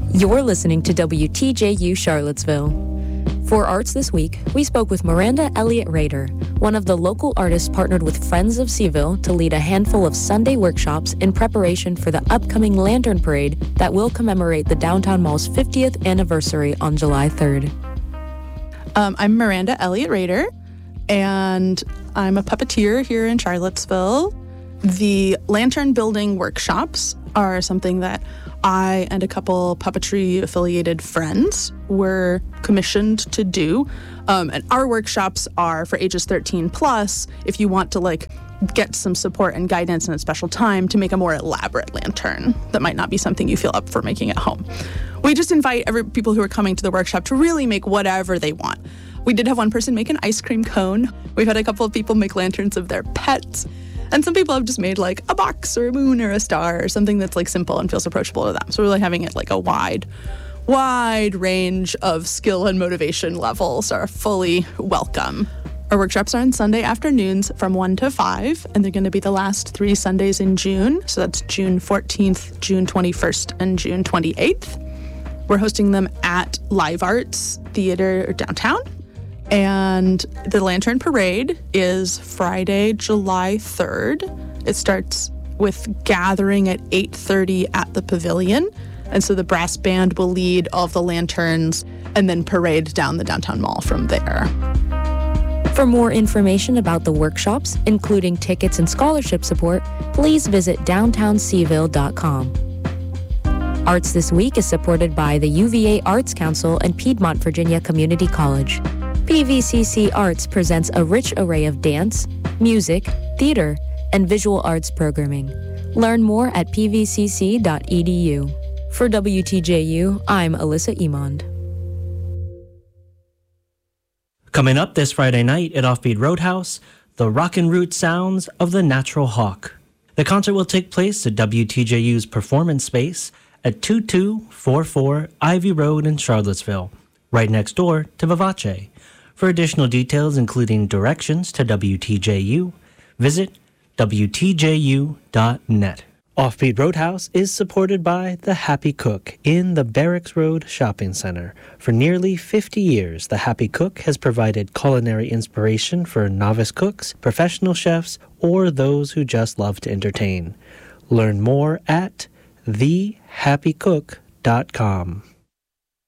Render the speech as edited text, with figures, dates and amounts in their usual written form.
You're listening to WTJU Charlottesville. For Arts This Week, we spoke with Miranda Elliott Rader, one of the local artists partnered with Friends of Seville to lead a handful of Sunday workshops in preparation for the upcoming Lantern Parade that will commemorate the Downtown Mall's 50th anniversary on July 3rd. I'm Miranda Elliott Rader, and I'm a puppeteer here in Charlottesville. The lantern building workshops are something that I and a couple puppetry-affiliated friends were commissioned to do. And our workshops are for ages 13 plus if you want to get some support and guidance and a special time to make a more elaborate lantern that might not be something you feel up for making at home. We just invite people who are coming to the workshop to really make whatever they want. We did have one person make an ice cream cone. We've had a couple of people make lanterns of their pets. And some people have just made a box or a moon or a star or something that's simple and feels approachable to them. So we're really having it a wide range of skill and motivation levels are fully welcome. Our workshops are on Sunday afternoons from 1 to 5, and they're going to be the last 3 Sundays in June. So that's June 14th, June 21st, and June 28th. We're hosting them at Live Arts Theater downtown. And the Lantern Parade is Friday, July 3rd. It starts with gathering at 8:30 at the pavilion. And so the brass band will lead all of the lanterns and then parade down the downtown mall from there. For more information about the workshops, including tickets and scholarship support, please visit downtownseville.com. Arts This Week is supported by the UVA Arts Council and Piedmont Virginia Community College. PVCC Arts presents a rich array of dance, music, theater, and visual arts programming. Learn more at pvcc.edu. For WTJU, I'm Alyssa Emond. Coming up this Friday night at Offbeat Roadhouse, the Rockin' Root Sounds of the Natural Hawk. The concert will take place at WTJU's Performance Space at 2244 Ivy Road in Charlottesville, right next door to Vivace. For additional details, including directions to WTJU, visit WTJU.net. Offbeat Roadhouse is supported by The Happy Cook in the Barracks Road Shopping Center. For nearly 50 years, The Happy Cook has provided culinary inspiration for novice cooks, professional chefs, or those who just love to entertain. Learn more at thehappycook.com.